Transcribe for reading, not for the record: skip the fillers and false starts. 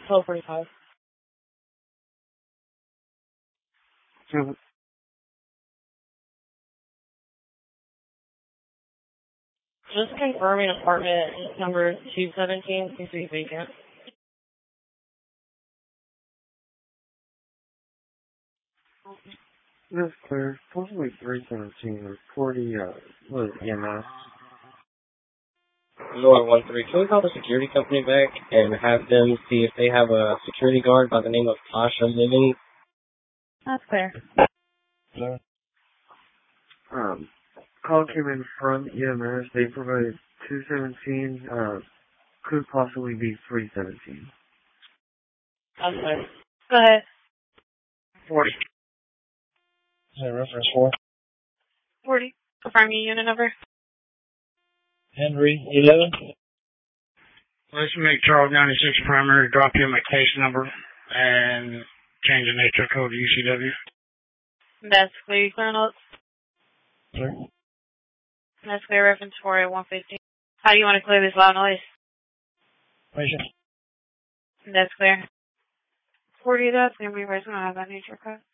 12:45. So, Just confirming apartment number 217 seems to be vacant. that's clear. Possibly 317 or 40, what is it, EMS? Lord 13, can we call the security company back and have them see if they have a security guard by the name of Tasha Living? That's clear. Yeah. Call came in from EMS. They provided 217, could possibly be 317. That's clear. Go ahead. 40. Is that reference for? 40. Confirm your unit number. Henry 11. Let's make Charles 96 primary, drop him a case number, and change the nature code to UCW. That's clear. You clear notes? Sir? That's clear. Reference 48150. How do you want to clear this loud noise? Patient. That's clear. 40, that's going to be right. We don't have that nature code.